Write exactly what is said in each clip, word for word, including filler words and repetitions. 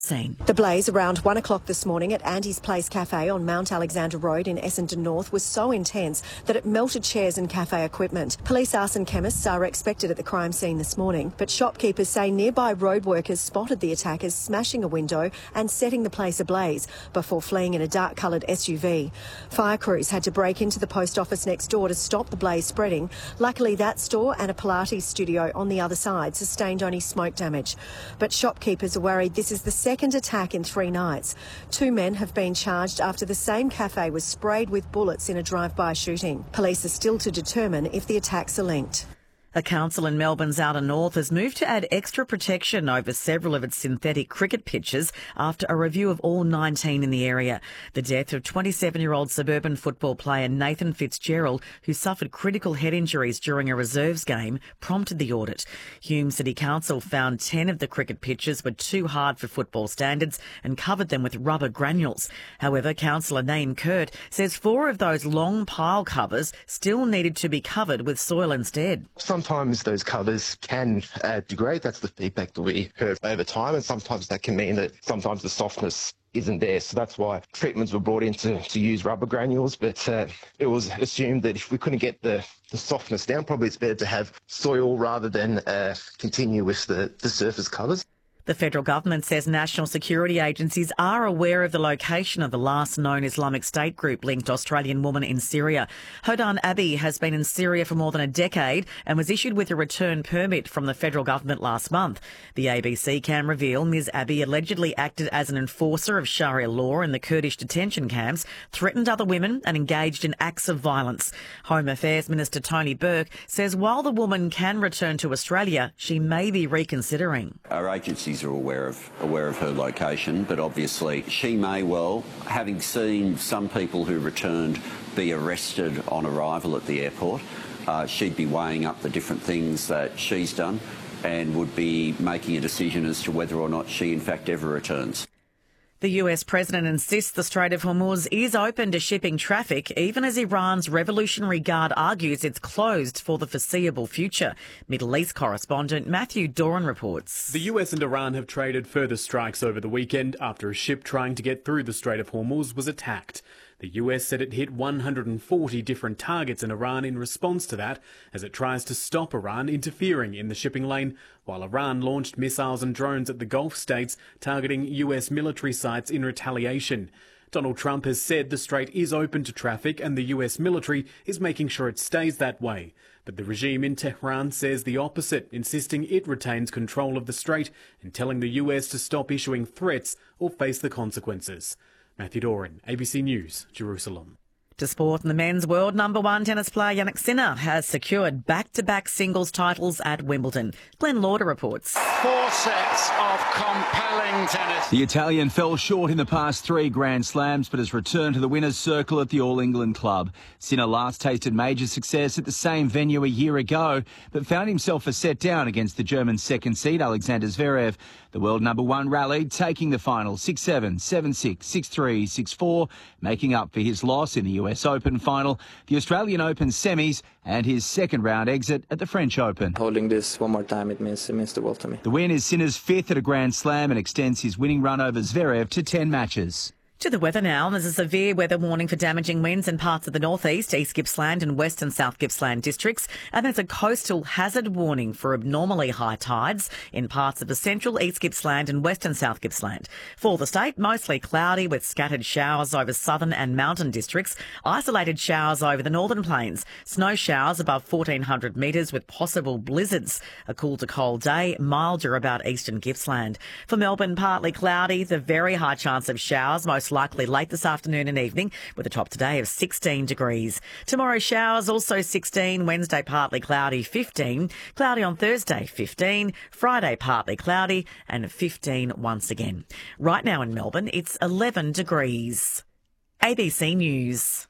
Scene. The blaze around one o'clock this morning at Andy's Place Cafe on Mount Alexander Road in Essendon North was so intense that it melted chairs and cafe equipment. Police arson chemists are expected at the crime scene this morning, but shopkeepers say nearby road workers spotted the attackers smashing a window and setting the place ablaze before fleeing in a dark-coloured S U V. Fire crews had to break into the post office next door to stop the blaze spreading. Luckily, that store and a Pilates studio on the other side sustained only smoke damage. But shopkeepers are worried this is the second Second attack in three nights. Two men have been charged after the same cafe was sprayed with bullets in a drive-by shooting. Police are still to determine if the attacks are linked. A council in Melbourne's outer north has moved to add extra protection over several of its synthetic cricket pitches after a review of all nineteen in the area. The death of twenty-seven-year-old suburban football player Nathan Fitzgerald, who suffered critical head injuries during a reserves game, prompted the audit. Hume City Council found ten of the cricket pitches were too hard for football standards and covered them with rubber granules. However, Councillor Naeem Kurt says four of those long pile covers still needed to be covered with soil instead. Sometimes those covers can uh, degrade. That's the feedback that we heard over time, and sometimes that can mean that sometimes the softness isn't there. So that's why treatments were brought in to, to use rubber granules, but uh, it was assumed that if we couldn't get the, the softness down, probably it's better to have soil rather than uh, continue with the, the surface covers. The federal government says national security agencies are aware of the location of the last known Islamic State group linked Australian woman in Syria. Hodan Abi has been in Syria for more than a decade and was issued with a return permit from the federal government last month. The A B C can reveal Miz Abi allegedly acted as an enforcer of Sharia law in the Kurdish detention camps, threatened other women and engaged in acts of violence. Home Affairs Minister Tony Burke says while the woman can return to Australia, she may be reconsidering. Our agency are aware of aware of her location, but obviously she may well, having seen some people who returned be arrested on arrival at the airport, uh, she'd be weighing up the different things that she's done and would be making a decision as to whether or not she in fact ever returns. The U S president insists the Strait of Hormuz is open to shipping traffic, even as Iran's Revolutionary Guard argues it's closed for the foreseeable future. Middle East correspondent Matthew Doran reports. The U S and Iran have traded further strikes over the weekend after a ship trying to get through the Strait of Hormuz was attacked. The U S said it hit one hundred forty different targets in Iran in response to that, as it tries to stop Iran interfering in the shipping lane, while Iran launched missiles and drones at the Gulf states, targeting U S military sites in retaliation. Donald Trump has said the strait is open to traffic and the U S military is making sure it stays that way. But the regime in Tehran says the opposite, insisting it retains control of the strait and telling the U S to stop issuing threats or face the consequences. Matthew Doran, A B C News, Jerusalem. To sport, and the men's world number one tennis player Jannik Sinner has secured back-to-back singles titles at Wimbledon. Glenn Lauder reports. Four sets of compelling tennis. The Italian fell short in the past three Grand Slams, but has returned to the winner's circle at the All England club. Sinner last tasted major success at the same venue a year ago, but found himself a set down against the German second seed Alexander Zverev. The world number one rallied, taking the final six seven, seven six, six three, six four, making up for his loss in the U S Open final, the Australian Open semis, and his second round exit at the French Open. Holding this one more time, it means, it means the world to me. The win is Sinner's fifth at a Grand Slam and extends his winning run over Zverev to ten matches. To the weather now. There's a severe weather warning for damaging winds in parts of the northeast, East Gippsland and West and South Gippsland districts. And there's a coastal hazard warning for abnormally high tides in parts of the central East Gippsland and West and South Gippsland. For the state, mostly cloudy with scattered showers over southern and mountain districts, isolated showers over the northern plains, snow showers above fourteen hundred metres with possible blizzards. A cool to cold day, milder about eastern Gippsland. For Melbourne, partly cloudy, the very high chance of showers, most likely late this afternoon and evening, with a top today of sixteen degrees. Tomorrow showers, also sixteen. Wednesday partly cloudy, fifteen. Cloudy on Thursday, fifteen. Friday partly cloudy and fifteen once again. Right now in Melbourne, it's eleven degrees. A B C News.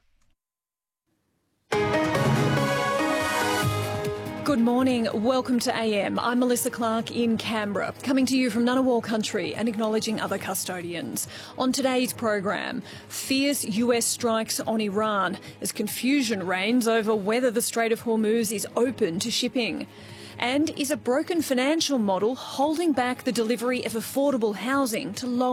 Good morning. Welcome to A M. I'm Melissa Clark in Canberra, coming to you from Ngunnawal country and acknowledging other custodians. On today's program, fierce U S strikes on Iran as confusion reigns over whether the Strait of Hormuz is open to shipping. And is a broken financial model holding back the delivery of affordable housing to low